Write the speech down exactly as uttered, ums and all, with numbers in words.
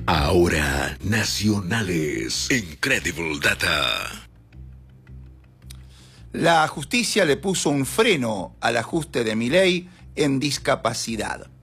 Ahora, nacionales. Incredible Data. La justicia le puso un freno al ajuste de Milei en discapacidad.